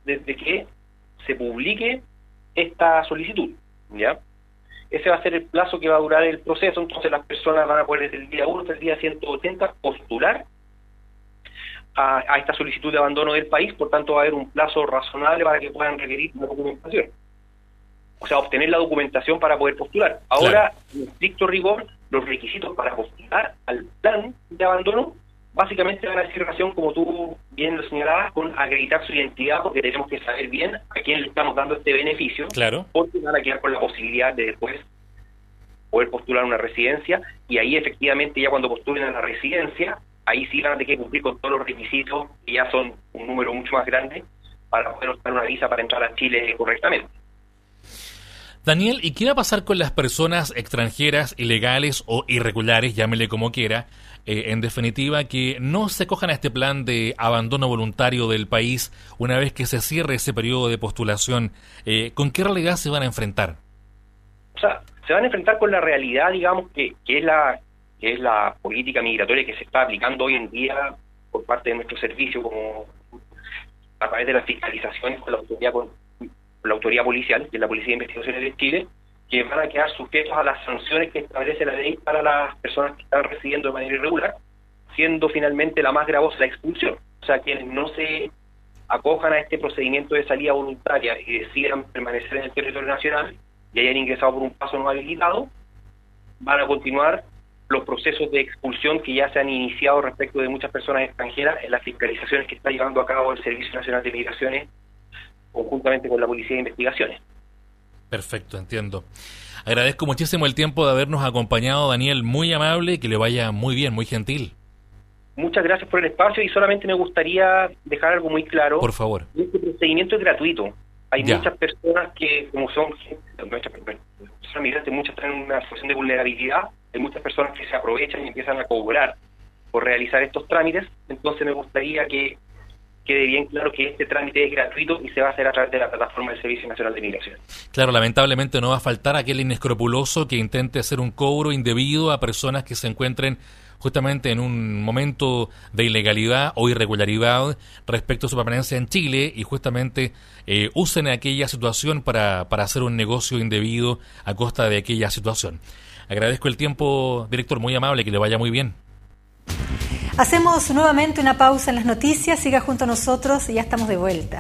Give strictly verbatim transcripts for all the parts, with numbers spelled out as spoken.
desde que se publique esta solicitud, ¿ya? Ese va a ser el plazo que va a durar el proceso. Entonces las personas van a poder desde el día uno hasta el día ciento ochenta postular a, a esta solicitud de abandono del país. Por tanto va a haber un plazo razonable para que puedan requerir la documentación, o sea, obtener la documentación para poder postular. Ahora, claro, en estricto rigor, los requisitos para postular al plan de abandono básicamente van a decir relación, como tú bien lo señalabas, con acreditar su identidad, porque tenemos que saber bien a quién le estamos dando este beneficio, claro, porque van a quedar con la posibilidad de después poder postular una residencia, y ahí efectivamente ya cuando postulen a la residencia, ahí sí van a tener que cumplir con todos los requisitos, que ya son un número mucho más grande, para poder obtener una visa para entrar a Chile correctamente. Daniel, ¿y qué va a pasar con las personas extranjeras, ilegales o irregulares, llámele como quiera, eh, en definitiva, que no se acojan a este plan de abandono voluntario del país una vez que se cierre ese periodo de postulación? Eh, ¿Con qué realidad se van a enfrentar? O sea, se van a enfrentar con la realidad, digamos, que, que es la que es la política migratoria que se está aplicando hoy en día por parte de nuestro servicio, como a través de las fiscalizaciones con la autoridad con, la autoridad policial, que es la Policía de Investigaciones de Chile, que van a quedar sujetos a las sanciones que establece la ley para las personas que están residiendo de manera irregular, siendo finalmente la más gravosa la expulsión. O sea, quienes no se acojan a este procedimiento de salida voluntaria y decidan permanecer en el territorio nacional y hayan ingresado por un paso no habilitado, van a continuar los procesos de expulsión que ya se han iniciado respecto de muchas personas extranjeras en las fiscalizaciones que está llevando a cabo el Servicio Nacional de Migraciones conjuntamente con la Policía de Investigaciones. Perfecto, entiendo. Agradezco muchísimo el tiempo de habernos acompañado, Daniel, muy amable y que le vaya muy bien, muy gentil. Muchas gracias por el espacio y solamente me gustaría dejar algo muy claro. Por favor. Este procedimiento es gratuito. Hay ya. muchas personas que, como son muchas personas migrantes, muchas están en una situación de vulnerabilidad, hay muchas personas que se aprovechan y empiezan a cobrar por realizar estos trámites. Entonces me gustaría que quede bien claro que este trámite es gratuito y se va a hacer a través de la plataforma del Servicio Nacional de Migración. Claro, lamentablemente no va a faltar aquel inescrupuloso que intente hacer un cobro indebido a personas que se encuentren justamente en un momento de ilegalidad o irregularidad respecto a su permanencia en Chile y justamente eh, usen aquella situación para, para hacer un negocio indebido a costa de aquella situación. Agradezco el tiempo, director, muy amable, que le vaya muy bien. Hacemos nuevamente una pausa en las noticias, siga junto a nosotros y ya estamos de vuelta.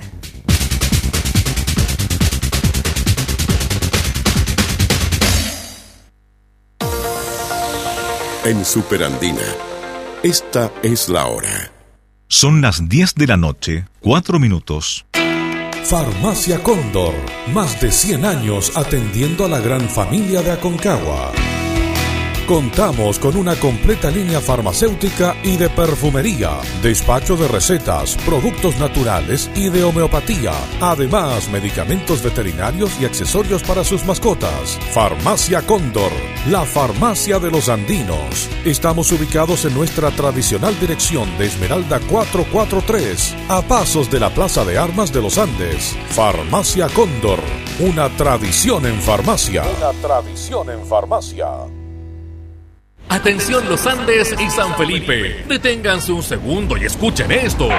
En Superandina, esta es la hora. Son las diez de la noche, cuatro minutos. Farmacia Cóndor, más de cien años atendiendo a la gran familia de Aconcagua. Contamos con una completa línea farmacéutica y de perfumería, despacho de recetas, productos naturales y de homeopatía. Además, medicamentos veterinarios y accesorios para sus mascotas. Farmacia Cóndor, la farmacia de los andinos. Estamos ubicados en nuestra tradicional dirección de Esmeralda cuatrocientos cuarenta y tres, a pasos de la Plaza de Armas de los Andes. Farmacia Cóndor, una tradición en farmacia. Una tradición en farmacia. Atención Los Andes y San Felipe, deténganse un segundo y escuchen esto.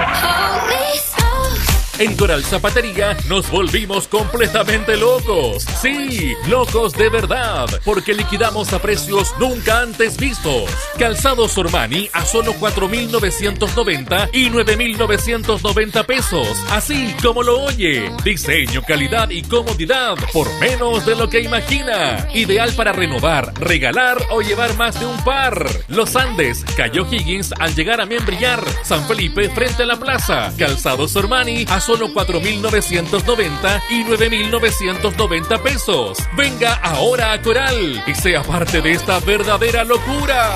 En Coral Zapatería nos volvimos completamente locos. Sí, locos de verdad, porque liquidamos a precios nunca antes vistos. Calzados Ormani a solo cuatro mil novecientos noventa y nueve mil novecientos noventa pesos. Así como lo oye. Diseño, calidad y comodidad por menos de lo que imagina. Ideal para renovar, regalar o llevar más de un par. Los Andes, Cayo Higgins al llegar a Membrillar. San Felipe frente a la plaza. Calzados Ormani a solo cuatro mil novecientos noventa y nueve mil novecientos noventa pesos. Venga ahora a Coral y sea parte de esta verdadera locura.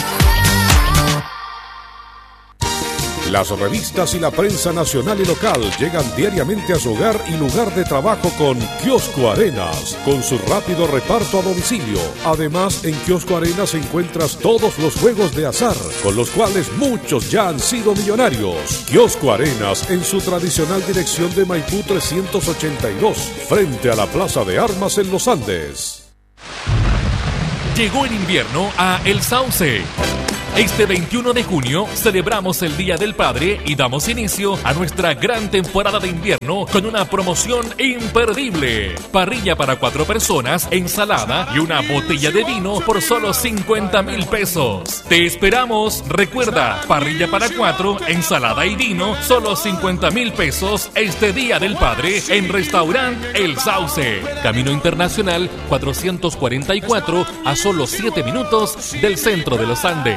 Las revistas y la prensa nacional y local llegan diariamente a su hogar y lugar de trabajo con Kiosco Arenas, con su rápido reparto a domicilio. Además, en Kiosco Arenas encuentras todos los juegos de azar, con los cuales muchos ya han sido millonarios. Kiosco Arenas, en su tradicional dirección de Maipú trescientos ochenta y dos, frente a la Plaza de Armas en Los Andes. Llegó el invierno a El Sauce. Este veintiuno de junio celebramos el Día del Padre y damos inicio a nuestra gran temporada de invierno con una promoción imperdible. Parrilla para cuatro personas, ensalada y una botella de vino por solo cincuenta mil pesos. Te esperamos. Recuerda, parrilla para cuatro, ensalada y vino, solo cincuenta mil pesos este Día del Padre en Restaurant El Sauce. Camino Internacional cuatrocientos cuarenta y cuatro, a solo siete minutos del centro de los Andes.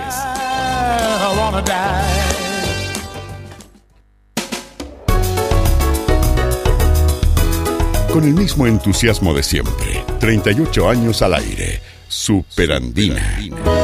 Con el mismo entusiasmo de siempre, treinta y ocho años al aire. Superandina.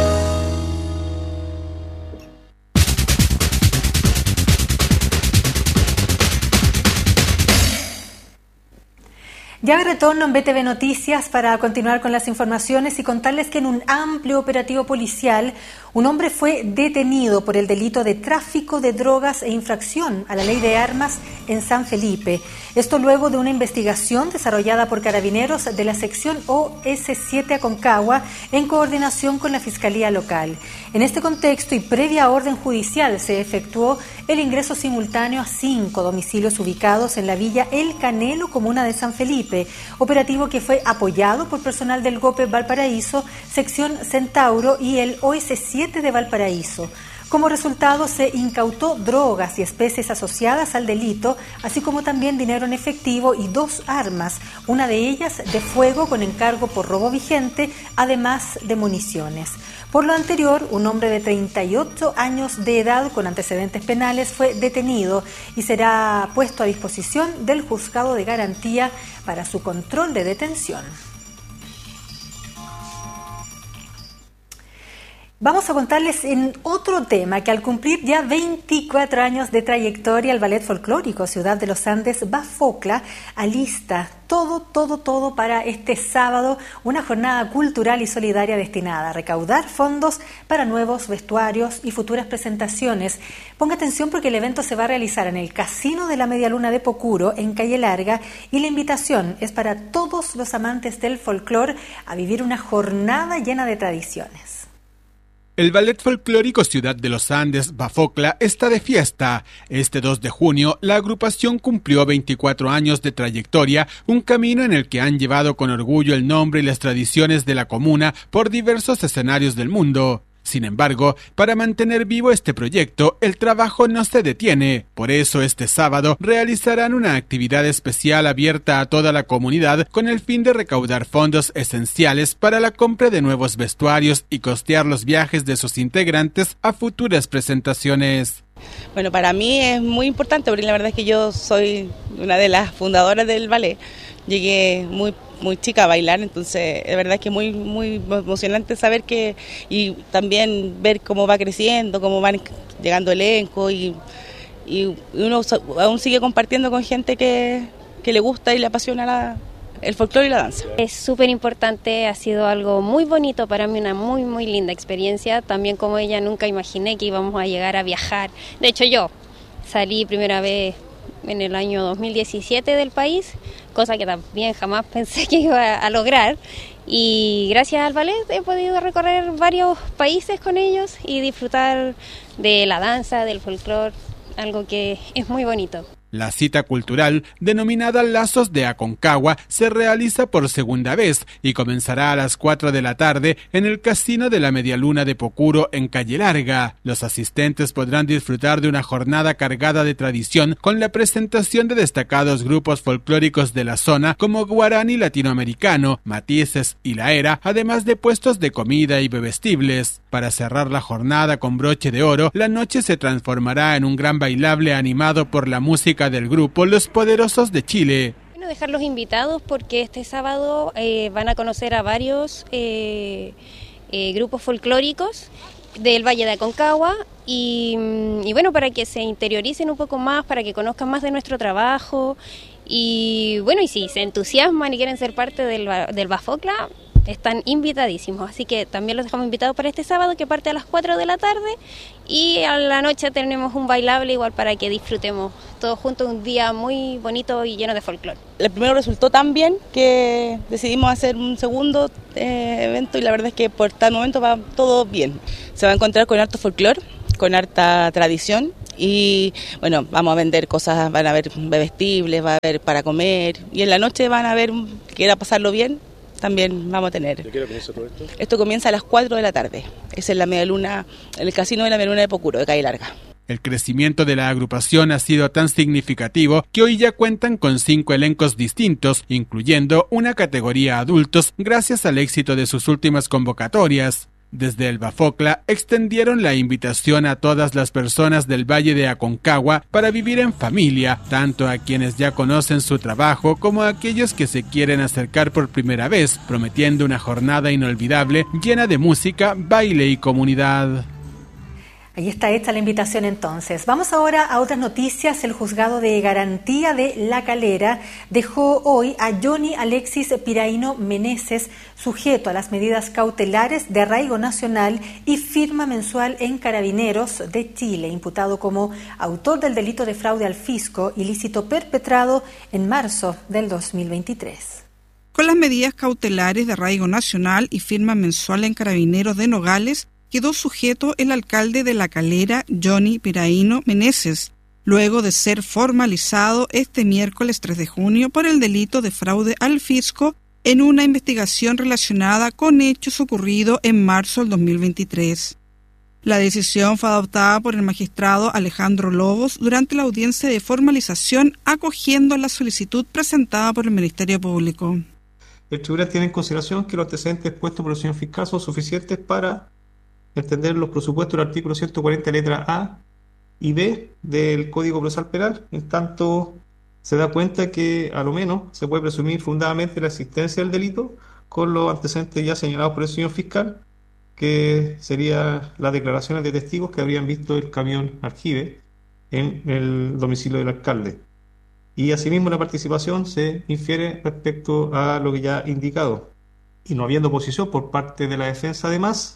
Ya me retorno en B T V Noticias para continuar con las informaciones y contarles que en un amplio operativo policial, un hombre fue detenido por el delito de tráfico de drogas e infracción a la ley de armas en San Felipe. Esto luego de una investigación desarrollada por carabineros de la sección O S siete Aconcagua en coordinación con la Fiscalía Local. En este contexto y previa orden judicial se efectuó el ingreso simultáneo a cinco domicilios ubicados en la villa El Canelo, comuna de San Felipe, operativo que fue apoyado por personal del GOPE Valparaíso, sección Centauro y el O S siete de Valparaíso. Como resultado, se incautó drogas y especies asociadas al delito, así como también dinero en efectivo y dos armas, una de ellas de fuego con encargo por robo vigente, además de municiones. Por lo anterior, un hombre de treinta y ocho años de edad con antecedentes penales fue detenido y será puesto a disposición del juzgado de garantía para su control de detención. Vamos a contarles en otro tema que al cumplir ya veinticuatro años de trayectoria, el Ballet Folclórico Ciudad de los Andes Bafocla alista todo, todo, todo para este sábado, una jornada cultural y solidaria destinada a recaudar fondos para nuevos vestuarios y futuras presentaciones. Ponga atención porque el evento se va a realizar en el Casino de la Media Luna de Pocuro, en Calle Larga, y la invitación es para todos los amantes del folclore a vivir una jornada llena de tradiciones. El Ballet Folclórico Ciudad de los Andes Bafocla está de fiesta. Este dos de junio, la agrupación cumplió veinticuatro años de trayectoria, un camino en el que han llevado con orgullo el nombre y las tradiciones de la comuna por diversos escenarios del mundo. Sin embargo, para mantener vivo este proyecto, el trabajo no se detiene. Por eso, este sábado realizarán una actividad especial abierta a toda la comunidad con el fin de recaudar fondos esenciales para la compra de nuevos vestuarios y costear los viajes de sus integrantes a futuras presentaciones. Bueno, para mí es muy importante porque la verdad es que yo soy una de las fundadoras del ballet. Llegué muy muy chica a bailar, entonces de verdad que muy muy emocionante saber que y también ver cómo va creciendo, cómo van llegando elenco y, y uno aún sigue compartiendo con gente que, que le gusta y le apasiona la, el folclore y la danza. Es súper importante, ha sido algo muy bonito para mí, una muy muy linda experiencia, también como ella nunca imaginé que íbamos a llegar a viajar. De hecho yo salí primera vez en el año dos mil diecisiete del país, cosa que también jamás pensé que iba a lograr, y gracias al ballet he podido recorrer varios países con ellos y disfrutar de la danza, del folclore, algo que es muy bonito. La cita cultural, denominada Lazos de Aconcagua, se realiza por segunda vez y comenzará a las cuatro de la tarde en el Casino de la Media Luna de Pocuro, en Calle Larga. Los asistentes podrán disfrutar de una jornada cargada de tradición con la presentación de destacados grupos folclóricos de la zona como Guarani Latinoamericano, Matices y La Era, además de puestos de comida y bebestibles. Para cerrar la jornada con broche de oro, la noche se transformará en un gran bailable animado por la música del grupo Los Poderosos de Chile. Bueno, dejarlos invitados porque este sábado eh, van a conocer a varios eh, eh, grupos folclóricos del Valle de Aconcagua y, y bueno, para que se interioricen un poco más, para que conozcan más de nuestro trabajo y bueno, y si se entusiasman y quieren ser parte del, del Bafocla, están invitadísimos, así que también los dejamos invitados para este sábado que parte a las cuatro de la tarde y a la noche tenemos un bailable igual para que disfrutemos todos juntos un día muy bonito y lleno de folclore. El primero resultó tan bien que decidimos hacer un segundo eh, evento y la verdad es que por tal momento va todo bien. Se va a encontrar con harto folclore, con harta tradición y bueno, vamos a vender cosas, van a haber bebestibles, va a haber para comer y en la noche van a ver, quiera pasarlo bien, también vamos a tener. ¿De qué hora comienza todo esto? Esto comienza a las cuatro de la tarde. Es en la media luna, en el casino de la media luna de Pocuro, de Calle Larga. El crecimiento de la agrupación ha sido tan significativo que hoy ya cuentan con cinco elencos distintos, incluyendo una categoría adultos, gracias al éxito de sus últimas convocatorias. Desde el Bafocla extendieron la invitación a todas las personas del Valle de Aconcagua para vivir en familia, tanto a quienes ya conocen su trabajo como a aquellos que se quieren acercar por primera vez, prometiendo una jornada inolvidable llena de música, baile y comunidad. Ahí está hecha la invitación entonces. Vamos ahora a otras noticias. El juzgado de garantía de La Calera dejó hoy a Johnny Alexis Piraíno Meneses sujeto a las medidas cautelares de arraigo nacional y firma mensual en Carabineros de Chile, imputado como autor del delito de fraude al fisco ilícito perpetrado en marzo del dos mil veintitrés. Con las medidas cautelares de arraigo nacional y firma mensual en Carabineros de Nogales, quedó sujeto el alcalde de La Calera, Johnny Piraíno Meneses, luego de ser formalizado este miércoles tres de junio por el delito de fraude al fisco en una investigación relacionada con hechos ocurridos en marzo del dos mil veintitrés. La decisión fue adoptada por el magistrado Alejandro Lobos durante la audiencia de formalización, acogiendo la solicitud presentada por el Ministerio Público. El tribunal tiene en consideración que los antecedentes expuestos por el señor fiscal son suficientes para entender los presupuestos del artículo ciento cuarenta letra A y B del Código Procesal Penal. En tanto, se da cuenta que a lo menos se puede presumir fundadamente la existencia del delito con los antecedentes ya señalados por el señor fiscal, que serían las declaraciones de testigos que habrían visto el camión aljibe en el domicilio del alcalde. Y asimismo la participación se infiere respecto a lo que ya he indicado. Y no habiendo oposición por parte de la defensa además,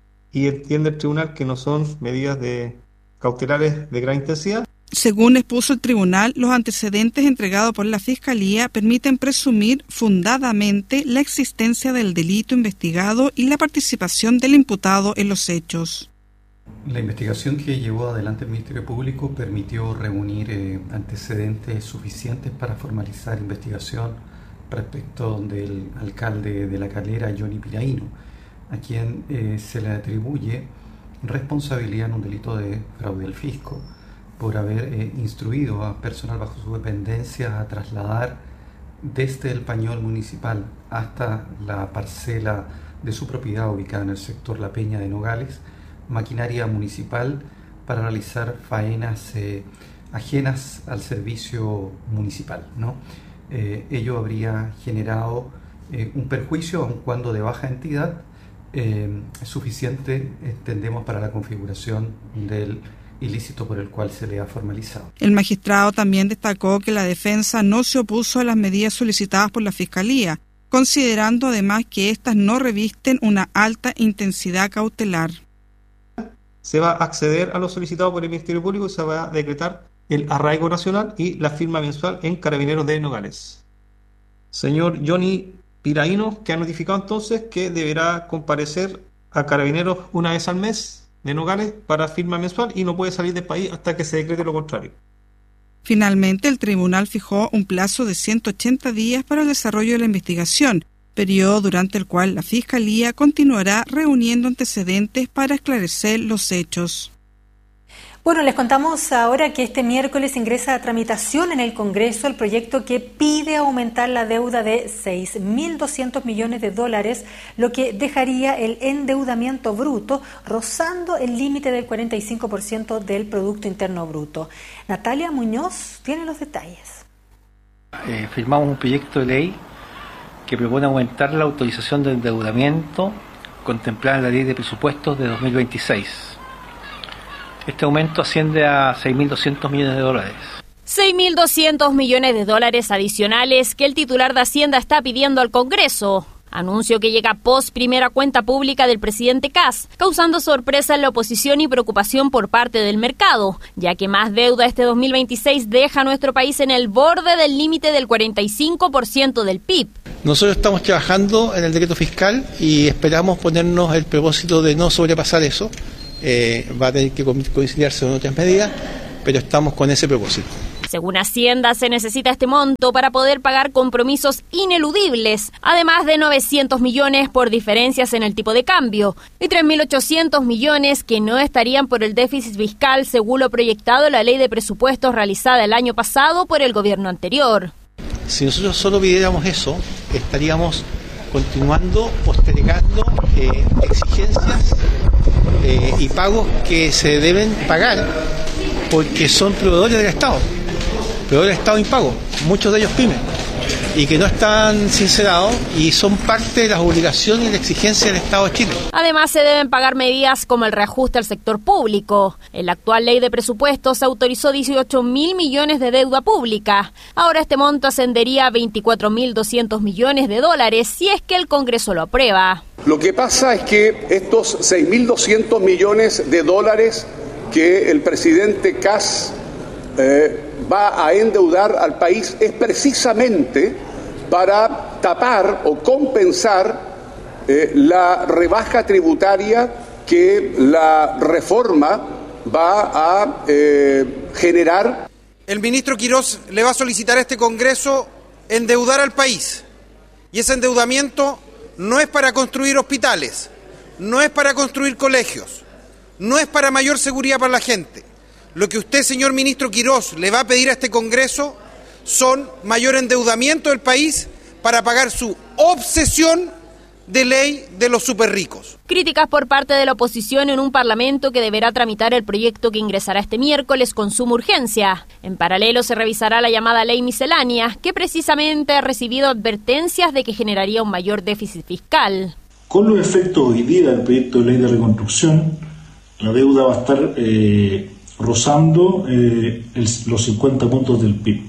y entiende el tribunal que no son medidas de cautelares de gran intensidad. Según expuso el tribunal, los antecedentes entregados por la Fiscalía permiten presumir fundadamente la existencia del delito investigado y la participación del imputado en los hechos. La investigación que llevó adelante el Ministerio Público permitió reunir eh, antecedentes suficientes para formalizar investigación respecto del alcalde de La Calera, Johnny Piraíno, a quien eh, se le atribuye responsabilidad en un delito de fraude al fisco por haber eh, instruido a personal bajo su dependencia a trasladar desde el pañol municipal hasta la parcela de su propiedad ubicada en el sector La Peña de Nogales, maquinaria municipal para realizar faenas eh, ajenas al servicio municipal, ¿no? Eh, ello habría generado eh, un perjuicio, aun cuando de baja entidad, Eh, suficiente, entendemos, para la configuración del ilícito por el cual se le ha formalizado. El magistrado también destacó que la defensa no se opuso a las medidas solicitadas por la Fiscalía, considerando además que éstas no revisten una alta intensidad cautelar. Se va a acceder a lo solicitado por el Ministerio Público y se va a decretar el arraigo nacional y la firma mensual en Carabineros de Nogales. Señor Johnny Piraíno, que ha notificado entonces que deberá comparecer a Carabineros una vez al mes de Nogales para firma mensual y no puede salir del país hasta que se decrete lo contrario. Finalmente, el tribunal fijó un plazo de ciento ochenta días para el desarrollo de la investigación, periodo durante el cual la Fiscalía continuará reuniendo antecedentes para esclarecer los hechos. Bueno, les contamos ahora que este miércoles ingresa a tramitación en el Congreso el proyecto que pide aumentar la deuda de seis mil doscientos millones de dólares, lo que dejaría el endeudamiento bruto rozando el límite del cuarenta y cinco por ciento del Producto Interno Bruto. Natalia Muñoz tiene los detalles. Eh, firmamos un proyecto de ley que propone aumentar la autorización de endeudamiento contemplada en la Ley de Presupuestos de dos mil veintiséis. Este aumento asciende a seis mil doscientos millones de dólares. seis mil doscientos millones de dólares adicionales que el titular de Hacienda está pidiendo al Congreso. Anuncio que llega post primera cuenta pública del presidente Kast, causando sorpresa en la oposición y preocupación por parte del mercado, ya que más deuda este dos mil veintiséis deja a nuestro país en el borde del límite del cuarenta y cinco por ciento del P I B. Nosotros estamos trabajando en el decreto fiscal y esperamos ponernos el propósito de no sobrepasar eso. Eh, va a tener que conciliarse con otras medidas, pero estamos con ese propósito. Según Hacienda, se necesita este monto para poder pagar compromisos ineludibles, además de novecientos millones por diferencias en el tipo de cambio y tres mil ochocientos millones que no estarían por el déficit fiscal según lo proyectado en la ley de presupuestos realizada el año pasado por el gobierno anterior. Si nosotros solo pidiéramos eso, estaríamos continuando postergando eh, exigencias eh, y pagos que se deben pagar porque son proveedores del Estado. Pero el Estado impago, muchos de ellos pymes, y que no están sincerados y son parte de las obligaciones y la exigencia del Estado de Chile. Además, se deben pagar medidas como el reajuste al sector público. En la actual ley de presupuestos se autorizó dieciocho mil millones de deuda pública. Ahora este monto ascendería a veinticuatro mil doscientos millones de dólares si es que el Congreso lo aprueba. Lo que pasa es que estos seis mil doscientos millones de dólares que el presidente Kast eh, va a endeudar al país es precisamente para tapar o compensar eh, la rebaja tributaria que la reforma va a eh, generar. El ministro Quirós le va a solicitar a este Congreso endeudar al país, y ese endeudamiento no es para construir hospitales, no es para construir colegios, no es para mayor seguridad para la gente. Lo que usted, señor ministro Quirós, le va a pedir a este Congreso son mayor endeudamiento del país para pagar su obsesión de ley de los superricos. Críticas por parte de la oposición en un parlamento que deberá tramitar el proyecto que ingresará este miércoles con suma urgencia. En paralelo se revisará la llamada ley miscelánea, que precisamente ha recibido advertencias de que generaría un mayor déficit fiscal. Con los efectos hoy día del proyecto de ley de reconstrucción, la deuda va a estar eh, rozando eh, el, los cincuenta puntos del P I B.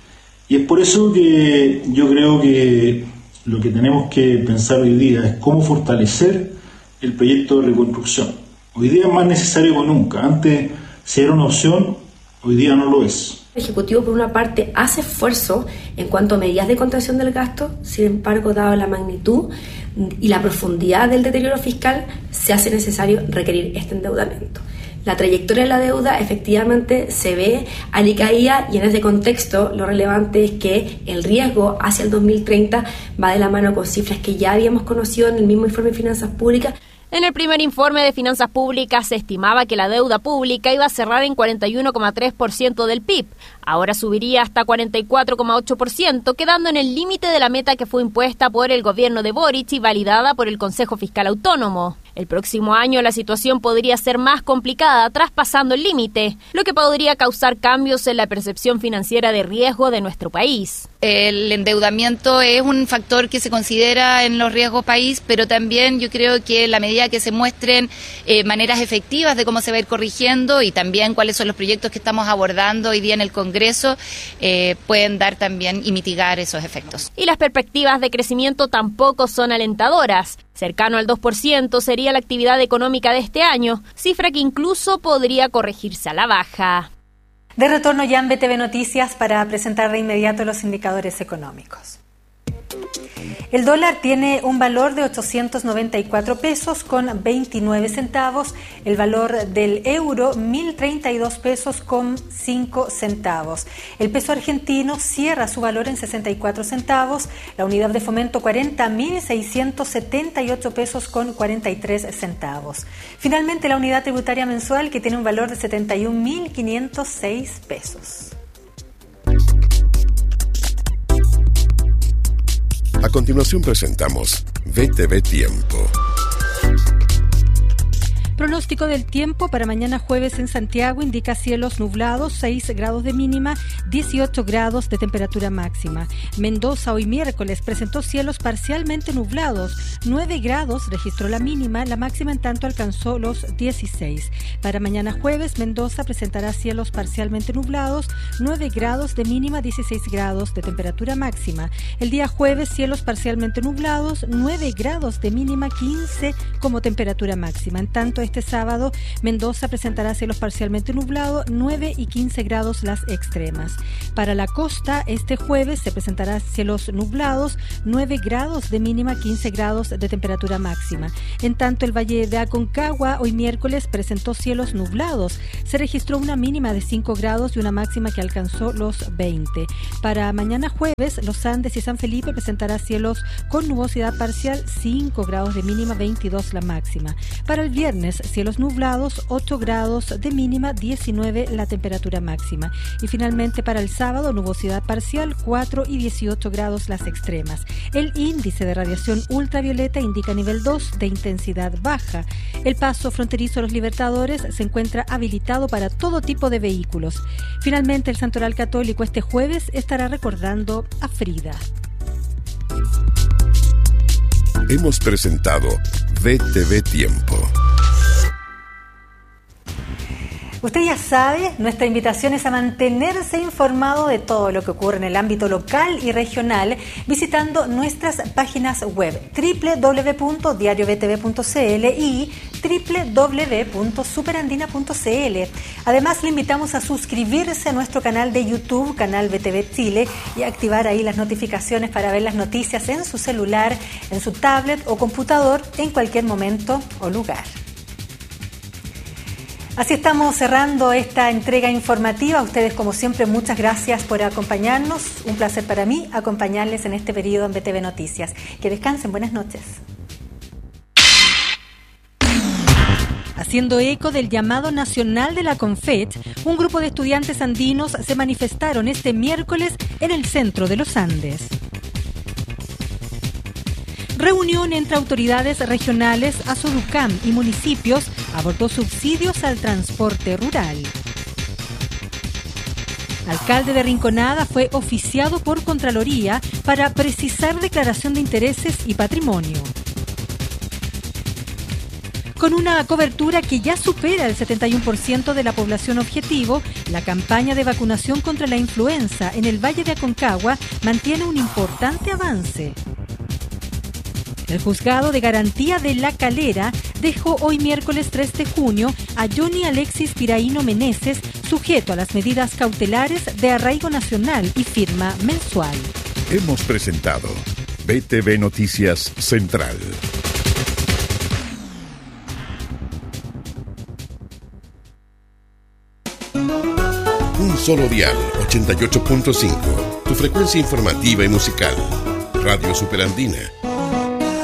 Y es por eso que yo creo que lo que tenemos que pensar hoy día es cómo fortalecer el proyecto de reconstrucción. Hoy día es más necesario que nunca. Antes, si era una opción, hoy día no lo es. El Ejecutivo, por una parte, hace esfuerzo en cuanto a medidas de contención del gasto. Sin embargo, dado la magnitud y la profundidad del deterioro fiscal, se hace necesario requerir este endeudamiento. La trayectoria de la deuda efectivamente se ve alicaída, y en ese contexto lo relevante es que el riesgo hacia el dos mil treinta va de la mano con cifras que ya habíamos conocido en el mismo informe de finanzas públicas. En el primer informe de finanzas públicas se estimaba que la deuda pública iba a cerrar en cuarenta y uno coma tres por ciento del P I B. Ahora subiría hasta cuarenta y cuatro coma ocho por ciento, quedando en el límite de la meta que fue impuesta por el gobierno de Boric y validada por el Consejo Fiscal Autónomo. El próximo año la situación podría ser más complicada, traspasando el límite, lo que podría causar cambios en la percepción financiera de riesgo de nuestro país. El endeudamiento es un factor que se considera en los riesgos país, pero también yo creo que la medida que se muestren eh, maneras efectivas de cómo se va a ir corrigiendo, y también cuáles son los proyectos que estamos abordando hoy día en el Congreso, eh, pueden dar también y mitigar esos efectos. Y las perspectivas de crecimiento tampoco son alentadoras. Cercano al dos por ciento sería la actividad económica de este año, cifra que incluso podría corregirse a la baja. De retorno ya en B T V Noticias para presentar de inmediato los indicadores económicos. El dólar tiene un valor de ochocientos noventa y cuatro pesos con veintinueve centavos, el valor del euro mil treinta y dos pesos con cinco centavos. El peso argentino cierra su valor en sesenta y cuatro centavos, la unidad de fomento cuarenta mil seiscientos setenta y ocho pesos con cuarenta y tres centavos. Finalmente, la unidad tributaria mensual, que tiene un valor de setenta y un mil quinientos seis pesos. A continuación presentamos B T V Tiempo. Pronóstico del tiempo para mañana jueves en Santiago indica cielos nublados, seis grados de mínima, dieciocho grados de temperatura máxima. Mendoza hoy miércoles presentó cielos parcialmente nublados, nueve grados registró la mínima, la máxima en tanto alcanzó los dieciséis. Para mañana jueves Mendoza presentará cielos parcialmente nublados, nueve grados de mínima, dieciséis grados de temperatura máxima. El día jueves cielos parcialmente nublados, nueve grados de mínima, quince como temperatura máxima. En tanto este sábado Mendoza presentará cielos parcialmente nublados, nueve y quince grados las extremas. Para la costa este jueves se presentará cielos nublados, nueve grados de mínima, quince grados de temperatura máxima. En tanto el Valle de Aconcagua hoy miércoles presentó cielos nublados. Se registró una mínima de cinco grados y una máxima que alcanzó los veinte. Para mañana jueves Los Andes y San Felipe presentará cielos con nubosidad parcial, cinco grados de mínima, veintidós la máxima. Para el viernes cielos nublados, ocho grados de mínima, diecinueve la temperatura máxima. Y finalmente para el sábado nubosidad parcial, cuatro y dieciocho grados las extremas. El índice de radiación ultravioleta indica nivel dos de intensidad baja. El paso fronterizo de los Libertadores se encuentra habilitado para todo tipo de vehículos. Finalmente el Santoral Católico este jueves estará recordando a Frida. Hemos presentado V T V Tiempo. Usted ya sabe, nuestra invitación es a mantenerse informado de todo lo que ocurre en el ámbito local y regional visitando nuestras páginas web doble u doble u doble u punto diario v t v punto c l y doble u doble u doble u punto superandina punto c l. Además, le invitamos a suscribirse a nuestro canal de YouTube, Canal V T V Chile, y activar ahí las notificaciones para ver las noticias en su celular, en su tablet o computador en cualquier momento o lugar. Así estamos cerrando esta entrega informativa. A ustedes, como siempre, muchas gracias por acompañarnos. Un placer para mí acompañarles en este periodo en V T V Noticias. Que descansen. Buenas noches. Haciendo eco del llamado nacional de la CONFET, un grupo de estudiantes andinos se manifestaron este miércoles en el centro de los Andes. Reunión entre autoridades regionales, Azoducam y municipios abordó subsidios al transporte rural. Alcalde de Rinconada fue oficiado por Contraloría para precisar declaración de intereses y patrimonio. Con una cobertura que ya supera el setenta y uno por ciento de la población objetivo, la campaña de vacunación contra la influenza en el Valle de Aconcagua mantiene un importante avance. El juzgado de garantía de La Calera dejó hoy miércoles tres de junio a Johnny Alexis Piraíno Meneses sujeto a las medidas cautelares de arraigo nacional y firma mensual. Hemos presentado V T V Noticias Central. Un solo dial, ochenta y ocho punto cinco, tu frecuencia informativa y musical. Radio Superandina.